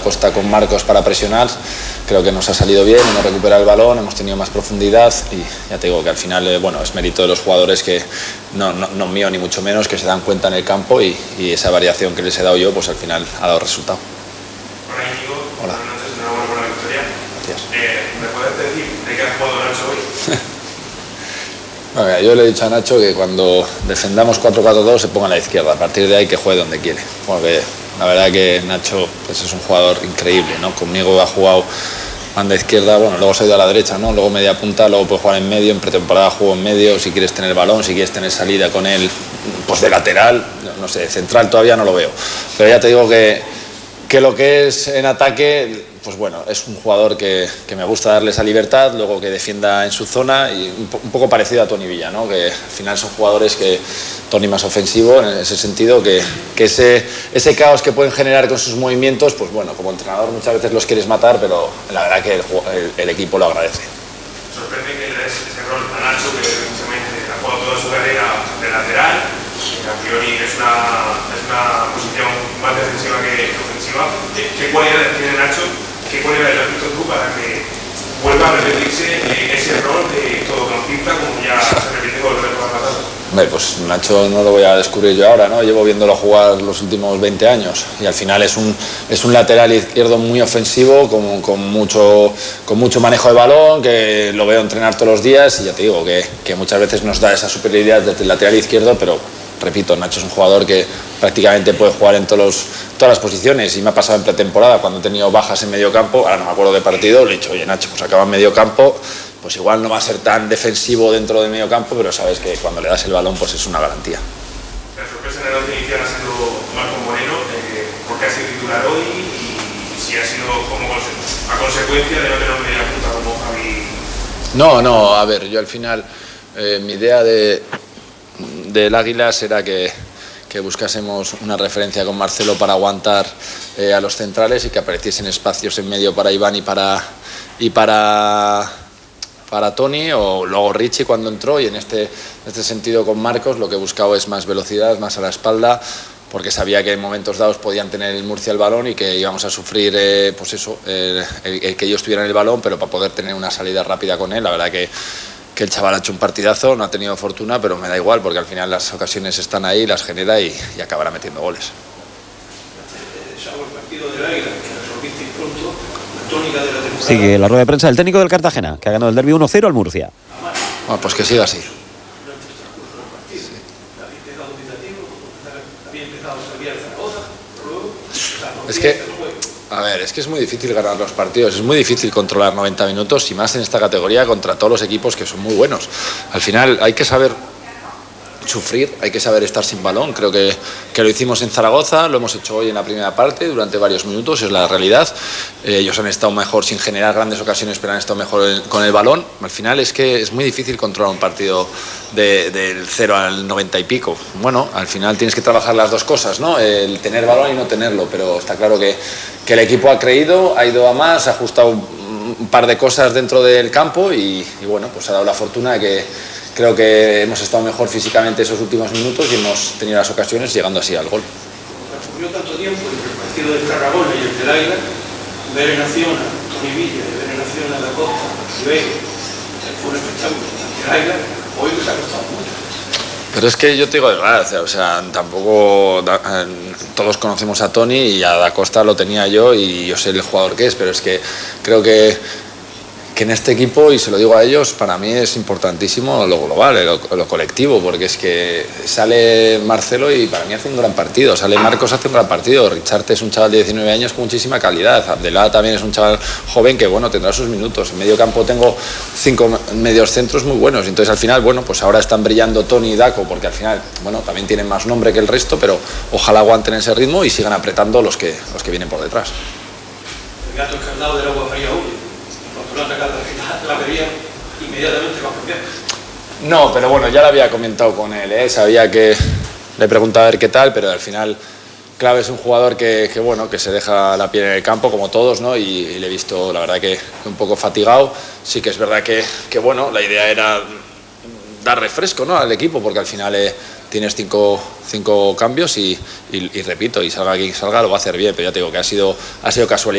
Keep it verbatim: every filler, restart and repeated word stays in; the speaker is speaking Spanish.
Costa con Marcos para presionar, creo que nos ha salido bien, hemos recuperado el balón, hemos tenido más profundidad y ya te digo que al final, eh, bueno, es mérito de los jugadores que, no, no, no mío ni mucho menos, que se dan cuenta en el campo y, y esa variación que les he dado yo, pues al final ha dado resultado. Hola Íñigo, Hola. buenas noches, enhorabuena por la victoria. Gracias. Eh, ¿Me puedes decir de qué ha jugado Nacho hoy? Bueno, yo le he dicho a Nacho que cuando defendamos cuatro cuatro dos se ponga a la izquierda, a partir de ahí que juegue donde quiere. Porque la verdad que Nacho pues es un jugador increíble, ¿no? Conmigo ha jugado banda izquierda, bueno, luego se ha ido a la derecha, ¿no? Luego media punta, luego puede jugar en medio, en pretemporada juego en medio, si quieres tener balón, si quieres tener salida con él, pues de lateral, no sé, central todavía no lo veo. Pero ya te digo que, que lo que es en ataque, pues bueno, es un jugador que, que me gusta darle esa libertad, luego que defienda en su zona y un, un poco parecido a Toni Villa, ¿no? Que al final son jugadores que, Toni más ofensivo en ese sentido, que, que ese, ese caos que pueden generar con sus movimientos, pues bueno, como entrenador muchas veces los quieres matar, pero la verdad que el, el, el equipo lo agradece. Sorprende que le des ese rol a Nacho, que precisamente ha jugado toda su carrera de lateral, que a priori es una, es una posición más defensiva que ofensiva. ¿Qué, qué cualidades tiene Nacho? ¿Qué cualidades le has visto tú para que vuelva a repetirse ese rol de todocampista como ya se repite con el resto de la pasada? Pues Nacho no lo voy a descubrir yo ahora, ¿no? Llevo viéndolo jugar los últimos veinte años y al final es un, es un lateral izquierdo muy ofensivo, con, con, mucho, con mucho manejo de balón, que lo veo entrenar todos los días y ya te digo que, que muchas veces nos da esa superioridad desde el lateral izquierdo, pero repito, Nacho es un jugador que prácticamente puede jugar en todos los, todas las posiciones y me ha pasado en pretemporada cuando he tenido bajas en medio campo, ahora no me acuerdo de partido, le he dicho, oye Nacho, pues acaba en medio campo, pues igual no va a ser tan defensivo dentro del medio campo, pero sabes que cuando le das el balón pues es una garantía. La sorpresa en el once inicial ha sido Marcos Moreno, eh, porque ha sido titular hoy y si ha sido como a consecuencia de no tener media punta como Javi. No, no, a ver, yo al final eh, mi idea de del Águilas era que, que buscásemos una referencia con Marcelo para aguantar eh, a los centrales y que apareciesen espacios en medio para Iván y para y para para Toni, o luego Richie cuando entró, y en este, en este sentido con Marcos lo que he buscado es más velocidad, más a la espalda, porque sabía que en momentos dados podían tener el Murcia el balón y que íbamos a sufrir eh, pues eso, el, el, el que ellos tuvieran el balón, pero para poder tener una salida rápida con él. La verdad que que el chaval ha hecho un partidazo, no ha tenido fortuna, pero me da igual porque al final las ocasiones están ahí, las genera y, y acabará metiendo goles. Sigue la rueda de prensa del técnico del Cartagena, que ha ganado el derbi uno cero al Murcia. Bueno, pues que siga así. Es que A ver, es que es muy difícil ganar los partidos, es muy difícil controlar noventa minutos y más en esta categoría contra todos los equipos que son muy buenos. Al final hay que saber sufrir, hay que saber estar sin balón. Creo que, que lo hicimos en Zaragoza, lo hemos hecho hoy en la primera parte durante varios minutos, es la realidad. Eh, ellos han estado mejor sin generar grandes ocasiones, pero han estado mejor con el balón. Al final es que es muy difícil controlar un partido de, del cero al noventa y pico. Bueno, al final tienes que trabajar las dos cosas, ¿no? El tener balón y no tenerlo, pero está claro que, que el equipo ha creído, ha ido a más, ha ajustado un par de cosas dentro del campo y, y bueno, pues ha dado la fortuna de que creo que hemos estado mejor físicamente esos últimos minutos y hemos tenido las ocasiones llegando así al gol. Transcurrió tanto tiempo entre el partido de Tarragona y el del Águila, ver en acción a Toni Villa, ver en acción a Da Costa, a Ribeiro, fue un espectáculo. El Águila hoy les ha costado mucho. Pero es que yo te digo de verdad, o sea, tampoco da, todos conocemos a Toni y a Da Costa lo tenía yo y yo sé el jugador que es, pero es que creo que que en este equipo, y se lo digo a ellos, para mí es importantísimo lo global, lo, lo colectivo, porque es que sale Marcelo y para mí hace un gran partido, sale Marcos, hace un gran partido, Richarte es un chaval de diecinueve años con muchísima calidad, Abdelá también es un chaval joven que bueno, tendrá sus minutos, en medio campo tengo cinco medios centros muy buenos, entonces al final, bueno, pues ahora están brillando Toni y Daco, porque al final, bueno, también tienen más nombre que el resto, pero ojalá aguanten ese ritmo y sigan apretando los que, los que vienen por detrás. El gato escaldado del agua fría huye. La, la vería inmediatamente va a cambiar. No, pero bueno, ya lo había comentado con él, ¿eh? Sabía que le preguntaba a ver qué tal, pero al final Clave es un jugador que, que bueno, que se deja la piel en el campo como todos, ¿no? Y, y le he visto, la verdad, que un poco fatigado. Sí que es verdad que, que bueno, la idea era dar refresco, ¿no?, al equipo, porque al final eh, tienes cinco, cinco cambios y, y, y repito, y salga quien salga lo va a hacer bien, pero ya te digo que ha sido, ha sido casualidad.